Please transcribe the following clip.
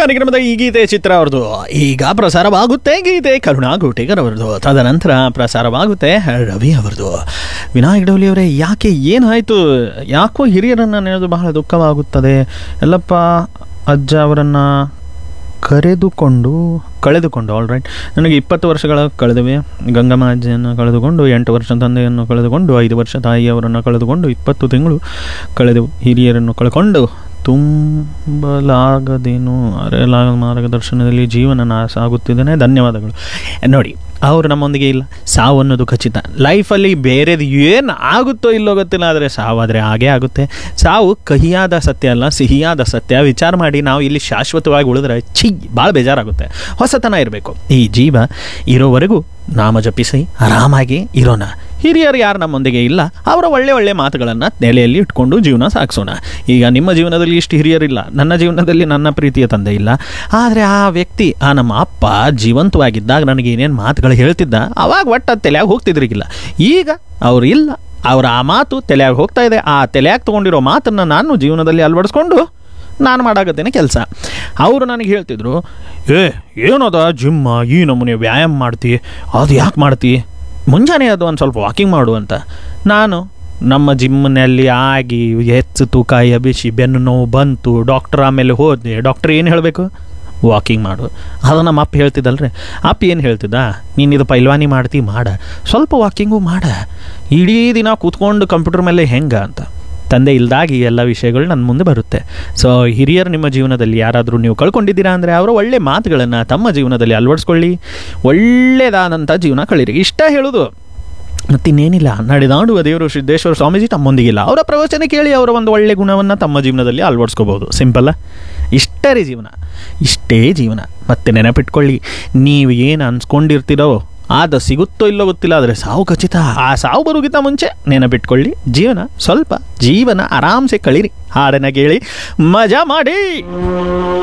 ಕಾರ್ಯಕ್ರಮದ ಈ ಗೀತೆ ಚಿತ್ರ ಅವ್ರದ್ದು ಈಗ ಪ್ರಸಾರವಾಗುತ್ತೆ. ಗೀತೆ ಕರುಣಾ ಘೋಟೇಕರ್ ಅವರದು, ತದನಂತರ ಪ್ರಸಾರವಾಗುತ್ತೆ ರವಿ ಅವರದು. ವಿನಾಯಕ್ ಡೌಲಿ ಅವರೇ, ಯಾಕೆ ಏನಾಯಿತು? ಯಾಕೋ ಹಿರಿಯರನ್ನು ನೆನೆದು ಬಹಳ ದುಃಖವಾಗುತ್ತದೆ. ಎಲ್ಲಪ್ಪ ಅಜ್ಜ ಅವರನ್ನು ಕಳೆದುಕೊಂಡು ಆಲ್ ರೈಟ್, ನನಗೆ 20 ವರ್ಷಗಳ ಕಳೆದಿವೆ. ಗಂಗಮ್ಮ ಅಜ್ಜಿಯನ್ನು ಕಳೆದುಕೊಂಡು, 8 ವರ್ಷ ತಂದೆಯನ್ನು ಕಳೆದುಕೊಂಡು, 5 ವರ್ಷ ತಾಯಿಯವರನ್ನು ಕಳೆದುಕೊಂಡು, 20 ತಿಂಗಳು ಕಳೆದೆವು. ಹಿರಿಯರನ್ನು ಕಳ್ಕೊಂಡು ತುಂಬಲಾಗದೇನು ಅರೆಲಾಗ ಮಾರ್ಗದರ್ಶನದಲ್ಲಿ ಜೀವನ ಸಾಗುತ್ತಿದ್ದೇನೆ. ಧನ್ಯವಾದಗಳು. ನೋಡಿ, ಅವರು ನಮ್ಮೊಂದಿಗೆ ಇಲ್ಲ. ಸಾವು ಅನ್ನೋದು ಖಚಿತ. ಲೈಫಲ್ಲಿ ಬೇರೆದು ಏನು ಆಗುತ್ತೋ ಇಲ್ಲೋ ಗೊತ್ತಿಲ್ಲ, ಆದರೆ ಸಾವಾದರೆ ಹಾಗೇ ಆಗುತ್ತೆ. ಸಾವು ಕಹಿಯಾದ ಸತ್ಯ ಅಲ್ಲ, ಸಿಹಿಯಾದ ಸತ್ಯ. ವಿಚಾರ ಮಾಡಿ, ನಾವು ಇಲ್ಲಿ ಶಾಶ್ವತವಾಗಿ ಉಳಿದ್ರೆ ಭಾಳ ಬೇಜಾರಾಗುತ್ತೆ. ಹೊಸತನ ಇರಬೇಕು. ಈ ಜೀವ ಇರೋವರೆಗೂ ನಾಮ ಜಪಿಸಿ ಆರಾಮಾಗಿ ಇರೋಣ. ಹಿರಿಯರು ಯಾರು ನಮ್ಮೊಂದಿಗೆ ಇಲ್ಲ, ಅವರ ಒಳ್ಳೆ ಮಾತುಗಳನ್ನು ನೆಲೆಯಲ್ಲಿ ಇಟ್ಕೊಂಡು ಜೀವನ ಸಾಗಿಸೋಣ. ಈಗ ನಿಮ್ಮ ಜೀವನದಲ್ಲಿ ಇಷ್ಟು ಹಿರಿಯರಿಲ್ಲ, ನನ್ನ ಜೀವನದಲ್ಲಿ ನನ್ನ ಪ್ರೀತಿಯ ತಂದೆ ಇಲ್ಲ. ಆದರೆ ಆ ವ್ಯಕ್ತಿ, ನಮ್ಮ ಅಪ್ಪ ಜೀವಂತವಾಗಿದ್ದಾಗ ನನಗೆ ಏನೇನು ಮಾತುಗಳು ಹೇಳ್ತಿದ್ದ, ಅವಾಗ ಒಟ್ಟು ತಲೆಯಾಗಿ ಹೋಗ್ತಿದ್ರಿಗಿಲ್ಲ. ಈಗ ಅವರು ಇಲ್ಲ, ಅವರ ಆ ಮಾತು ತಲೆಯಾಗಿ ಹೋಗ್ತಾ ಇದೆ. ಆ ತಲೆಯಾಗಿ ತೊಗೊಂಡಿರೋ ಮಾತನ್ನು ನಾನು ಜೀವನದಲ್ಲಿ ಅಳವಡಿಸ್ಕೊಂಡು ನಾನು ಮಾಡಾಕತ್ತೇನೆ ಕೆಲಸ. ಅವರು ನನಗೆ ಹೇಳ್ತಿದ್ರು, ಏನದ ಜಿಮ್ಮ, ಈ ನಮೂನೆ ವ್ಯಾಯಾಮ ಮಾಡ್ತಿ, ಅದು ಯಾಕೆ ಮಾಡ್ತಿ, ಮುಂಜಾನೆ ಅದು ಒಂದು ಸ್ವಲ್ಪ ವಾಕಿಂಗ್ ಮಾಡು ಅಂತ. ನಾನು ನಮ್ಮ ಜಿಮ್ನಲ್ಲಿ ಆಗಿ ಹೆಚ್ಚು ತೂಕ ಎಬ್ಬಿಸಿ ಬೆನ್ನು ನೋವು ಬಂತು. ಡಾಕ್ಟರ್ ಆಮೇಲೆ ಹೋದೆ. ಡಾಕ್ಟರ್ ಏನು ಹೇಳಬೇಕು? ವಾಕಿಂಗ್ ಮಾಡು. ಅದು ನಮ್ಮ ಅಪ್ಪ ಹೇಳ್ತಿದ್ದಲ್ರಿ. ಅಪ್ಪ ಏನು ಹೇಳ್ತಿದ್ದ? ನೀನಿದು ಪೈಲ್ವಾನಿ ಮಾಡ್ತಿ, ಮಾಡ, ಸ್ವಲ್ಪ ವಾಕಿಂಗು ಮಾಡ, ಇಡೀ ದಿನ ಕೂತ್ಕೊಂಡು ಕಂಪ್ಯೂಟರ್ ಮೇಲೆ ಹೆಂಗೆ ಅಂತ. ತಂದೆ ಇಲ್ದಾಗ ಈ ಎಲ್ಲ ವಿಷಯಗಳು ನನ್ನ ಮುಂದೆ ಬರುತ್ತೆ. ಸೊ ಹಿರಿಯರು ನಿಮ್ಮ ಜೀವನದಲ್ಲಿ ಯಾರಾದರೂ ನೀವು ಕಳ್ಕೊಂಡಿದ್ದೀರಾ ಅಂದರೆ ಅವರ ಒಳ್ಳೆ ಮಾತುಗಳನ್ನು ತಮ್ಮ ಜೀವನದಲ್ಲಿ ಅಳವಡಿಸ್ಕೊಳ್ಳಿ, ಒಳ್ಳೆಯದಾದಂಥ ಜೀವನ ಕಳೀರಿ. ಇಷ್ಟ ಹೇಳೋದು ಮತ್ತಿನ್ನೇನಿಲ್ಲ. ನಡೆದಾಡುವ ದೇವರು ಸಿದ್ದೇಶ್ವರ ಸ್ವಾಮೀಜಿ ತಮ್ಮೊಂದಿಗಿಲ್ಲ. ಅವರ ಪ್ರವಚನ ಕೇಳಿ ಅವರ ಒಂದು ಒಳ್ಳೆ ಗುಣವನ್ನು ತಮ್ಮ ಜೀವನದಲ್ಲಿ ಅಳವಡಿಸ್ಕೋಬೋದು. ಸಿಂಪಲ್ಲ. ಇಷ್ಟೇ ಜೀವನ. ಮತ್ತೆ ನೆನಪಿಟ್ಕೊಳ್ಳಿ, ನೀವು ಏನು ಅನ್ಸ್ಕೊಂಡಿರ್ತೀರೋ ಅದು ಸಿಗುತ್ತೋ ಇಲ್ಲೋ ಗೊತ್ತಿಲ್ಲ, ಆದರೆ ಸಾವು ಖಚಿತ. ಆ ಸಾವು ಬರೋಗಿಂತ ಮುಂಚೆ ನೆನಪಿಟ್ಕೊಳ್ಳಿ, ಜೀವನ ಆರಾಮ್ಸೆ ಕಳೀರಿ. ಹಾಡನ್ನು ಕೇಳಿ ಮಜಾ ಮಾಡಿ.